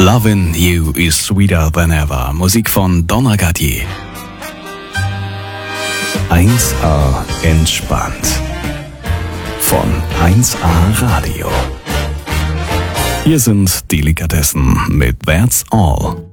Lovin' You is Sweeter Than Ever. Musik von Donna Gadier. 1A entspannt. Von 1A Radio. Hier sind Delikatessen mit That's All.